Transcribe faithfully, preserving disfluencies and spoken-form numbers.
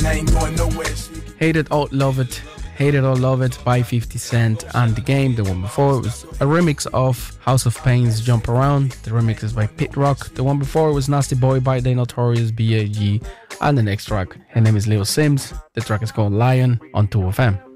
and I ain't going nowhere. Hate It or Love It, Hate It or Love It by fifty Cent and The Game. The one before was a remix of House of Pain's Jump Around. The remix is by Pit Rock. The one before was Nasty Boy by The Notorious B I G And the next track, her name is Leo Sims. The track is called Lion on two F M.